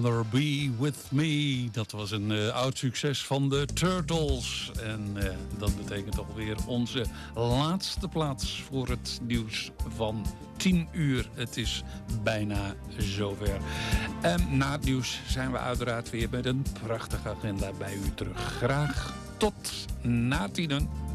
Be With Me, dat was een oud succes van de Turtles. En dat betekent alweer onze laatste plaats voor het nieuws van 10 uur. Het is bijna zover. Na het nieuws zijn we uiteraard weer met een prachtige agenda bij u terug. Graag tot na 10.